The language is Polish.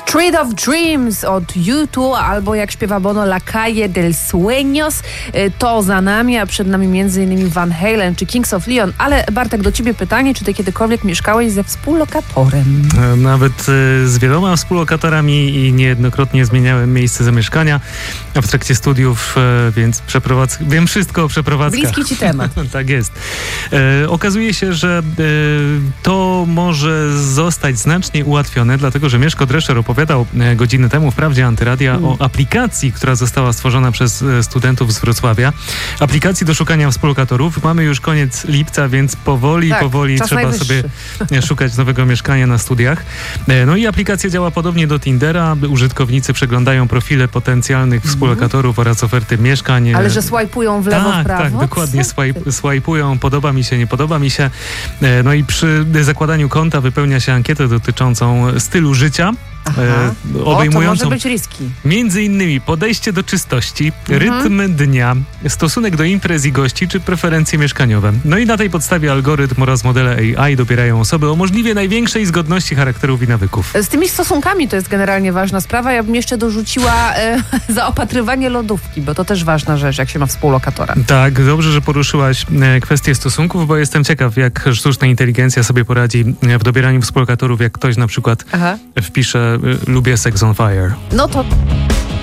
Street of Dreams od U2, albo jak śpiewa Bono, La Calle del Sueños. To za nami, a przed nami m.in. Van Halen czy Kings of Leon. Ale Bartek, do ciebie pytanie, czy ty kiedykolwiek mieszkałeś ze współlokatorem? Nawet z wieloma współlokatorami i niejednokrotnie zmieniałem miejsce zamieszkania w trakcie studiów, więc wiem wszystko o przeprowadzkach. Bliski ci temat. Tak jest. Okazuje się, że to może zostać znacznie ułatwione, dlatego że Mieszko Drescher opowiadał godzinę temu w Prawdzie Antyradia o aplikacji, która została stworzona przez studentów z Wrocławia. Aplikacji do szukania współlokatorów. Mamy już koniec lipca, więc powoli trzeba najwyższy. sobie szukać nowego mieszkania na studiach. No i aplikacja działa podobnie do Tindera. Użytkownicy przeglądają profile potencjalnych współlokatorów oraz oferty mieszkań. Ale że swajpują w lewo, w prawo? Tak, dokładnie. Swajpują, podoba mi się, nie podoba mi się. No i przy zakładaniu konta wypełnia się ankietę dotyczącą stylu życia. Obejmującą to może być riski. Między innymi podejście do czystości, rytm dnia, stosunek do imprez i gości, czy preferencje mieszkaniowe. No i na tej podstawie algorytm oraz modele AI dobierają osoby o możliwie największej zgodności charakterów i nawyków. Z tymi stosunkami to jest generalnie ważna sprawa. Ja bym jeszcze dorzuciła zaopatrywanie lodówki, bo to też ważna rzecz, jak się ma współlokatora. Tak, dobrze, że poruszyłaś kwestię stosunków, bo jestem ciekaw, jak sztuczna inteligencja sobie poradzi w dobieraniu współlokatorów, jak ktoś na przykład wpisze lubię Sex on Fire. No to